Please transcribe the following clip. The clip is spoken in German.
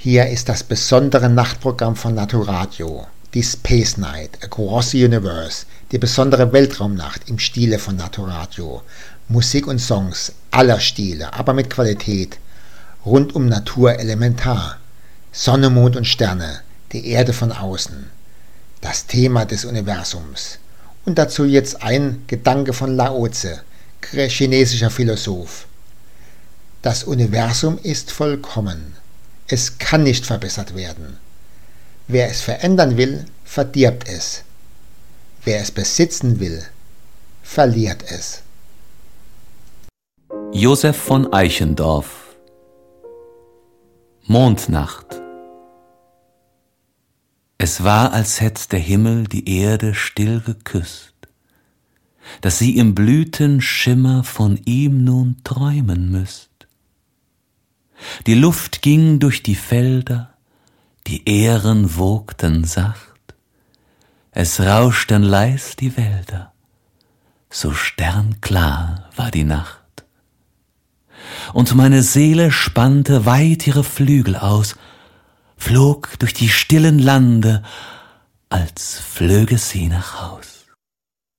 Hier ist das besondere Nachtprogramm von Naturadio, die Space Night Across the Universe, die besondere Weltraumnacht im Stile von Naturadio. Musik und Songs aller Stile, aber mit Qualität. Rund um Natur elementar. Sonne, Mond und Sterne, die Erde von außen. Das Thema des Universums. Und dazu jetzt ein Gedanke von Lao Tse, chinesischer Philosoph. Das Universum ist vollkommen. Es kann nicht verbessert werden. Wer es verändern will, verdirbt es. Wer es besitzen will, verliert es. Josef von Eichendorff. Mondnacht. Es war, als hätt der Himmel die Erde still geküsst, dass sie im Blütenschimmer von ihm nun träumen müsst. Die Luft ging durch die Felder, die Ähren wogten sacht, es rauschten leis die Wälder, so sternklar war die Nacht. Und meine Seele spannte weit ihre Flügel aus, flog durch die stillen Lande, als flöge sie nach Haus.